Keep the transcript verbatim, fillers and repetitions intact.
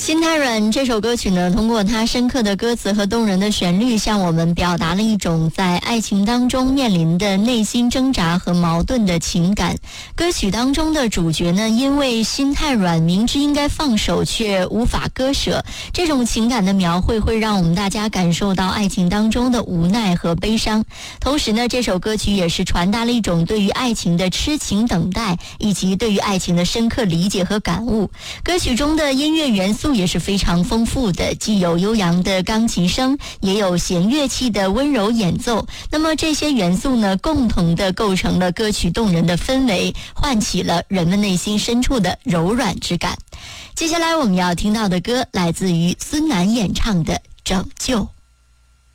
心太软这首歌曲呢，通过它深刻的歌词和动人的旋律，向我们表达了一种在爱情当中面临的内心挣扎和矛盾的情感。歌曲当中的主角呢，因为心太软，明知应该放手却无法割舍，这种情感的描绘会让我们大家感受到爱情当中的无奈和悲伤。同时呢，这首歌曲也是传达了一种对于爱情的痴情等待，以及对于爱情的深刻理解和感悟。歌曲中的音乐元素也是非常丰富的，既有悠扬的钢琴声，也有弦乐器的温柔演奏。那么这些元素呢，共同的构成了歌曲动人的氛围，唤起了人们内心深处的柔软之感。接下来我们要听到的歌来自于孙楠演唱的《拯救》。